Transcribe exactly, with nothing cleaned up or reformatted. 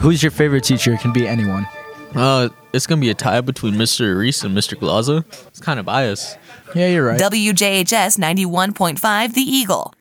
who's your favorite teacher? It can be anyone. Uh, it's gonna be a tie between Mister Reese and Mister Glaza. It's kind of biased. Yeah, you're right. W J H S ninety-one point five The Eagle.